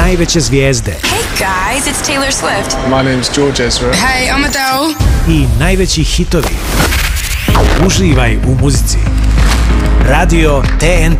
najveće zvijezde. Hey guys, it's Taylor Swift. My name's George Ezra. Hey, I'm Adele. I najveći hitovi. Uživaj u muzici. Radio TNT.